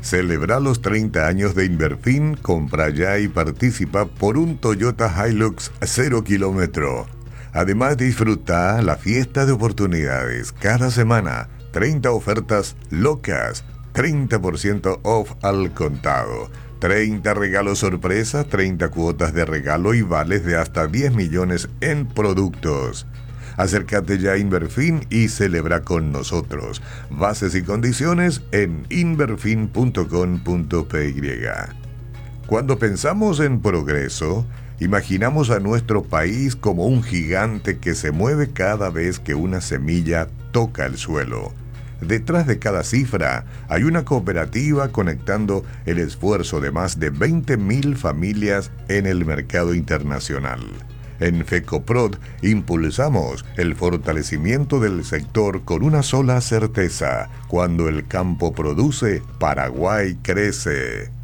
Celebra los 30 años de Inverfin, compra ya y participa por un Toyota Hilux 0 kilómetro. Además, disfruta la fiesta de oportunidades cada semana, 30 ofertas locas, 30% off al contado, 30 regalos sorpresa, 30 cuotas de regalo y vales de hasta 10 millones en productos. Acércate ya a Inverfin y celebra con nosotros. Bases y condiciones en inverfin.com.py. Cuando pensamos en progreso, imaginamos a nuestro país como un gigante que se mueve cada vez que una semilla toca el suelo. Detrás de cada cifra hay una cooperativa conectando el esfuerzo de más de 20.000 familias en el mercado internacional. En FECOPROD impulsamos el fortalecimiento del sector con una sola certeza: cuando el campo produce, Paraguay crece.